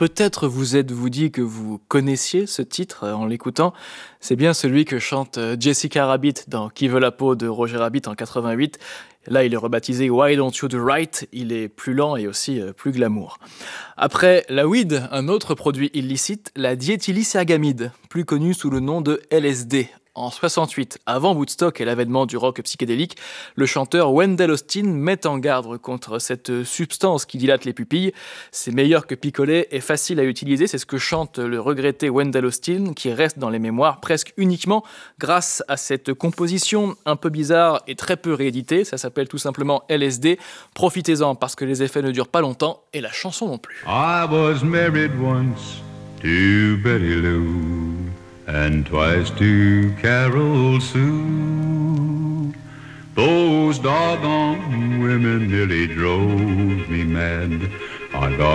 Peut-être vous êtes-vous dit que vous connaissiez ce titre en l'écoutant. C'est bien celui que chante Jessica Rabbit dans Qui veut la peau de Roger Rabbit en 88. Là, il est rebaptisé Why Don't You Do Right. Il est plus lent et aussi plus glamour. Après la weed, un autre produit illicite, la diéthylicergamide, plus connue sous le nom de LSD. En 68, avant Woodstock et l'avènement du rock psychédélique, le chanteur Wendell Austin met en garde contre cette substance qui dilate les pupilles. C'est meilleur que picoler et facile à utiliser, c'est ce que chante le regretté Wendell Austin, qui reste dans les mémoires presque uniquement grâce à cette composition un peu bizarre et très peu rééditée. Ça s'appelle tout simplement LSD. Profitez-en parce que les effets ne durent pas longtemps et la chanson non plus. I was married once to Betty Lou and twice to Carol Sue. Those doggone women nearly drove me mad. I got